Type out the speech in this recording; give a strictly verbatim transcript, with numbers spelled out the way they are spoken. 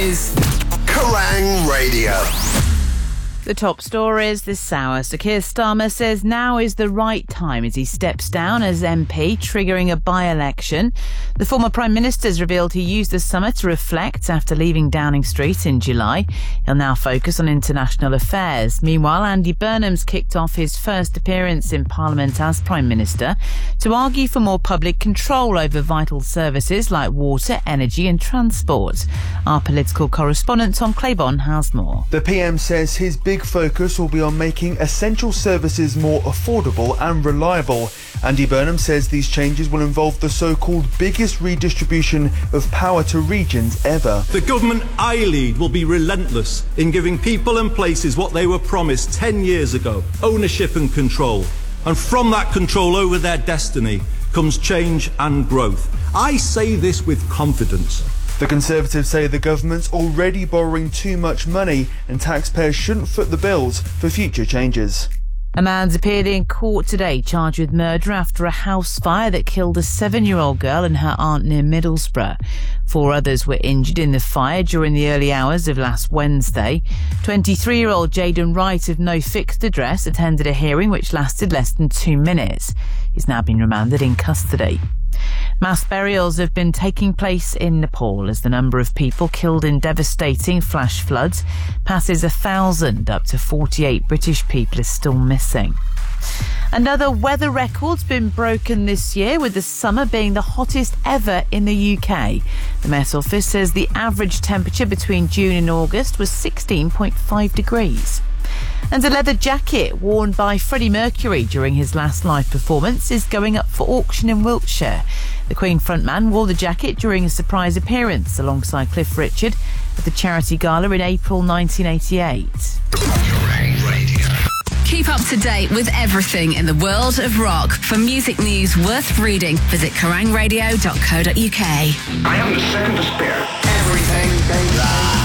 is Kerrang Radio. The top stories this hour. Sir Keir Starmer says now is the right time as he steps down as M P, triggering a by-election. The former Prime Minister has revealed he used the summer to reflect after leaving Downing Street in July. He'll now focus on international affairs. Meanwhile, Andy Burnham's kicked off his first appearance in Parliament as Prime Minister to argue for more public control over vital services like water, energy and transport. Our political correspondent Tom Claiborne has more. The P M says his big focus will be on making essential services more affordable and reliable. Andy Burnham says these changes will involve the so-called biggest redistribution of power to regions ever. The government I lead will be relentless in giving people and places what they were promised ten years ago, ownership and control. And from that control over their destiny comes change and growth. I say this with confidence. The Conservatives say the government's already borrowing too much money and taxpayers shouldn't foot the bills for future changes. A man's appeared in court today charged with murder after a house fire that killed a seven-year-old girl and her aunt near Middlesbrough. Four others were injured in the fire during the early hours of last Wednesday. twenty-three-year-old Jaden Wright of no fixed address attended a hearing which lasted less than two minutes. He's now been remanded in custody. Mass burials have been taking place in Nepal as the number of people killed in devastating flash floods passes a thousand. Up to forty-eight British people are still missing. Another weather record's been broken this year, with the summer being the hottest ever in the U K. The Met Office says the average temperature between June and August was sixteen point five degrees. And a leather jacket worn by Freddie Mercury during his last live performance is going up for auction in Wiltshire. The Queen frontman wore the jacket during a surprise appearance alongside Cliff Richard at the charity gala in April nineteen eighty-eight. Keep up to date with everything in the world of rock. For music news worth reading, visit kerrang radio dot co dot uk. I haven't a second to spare. Everything.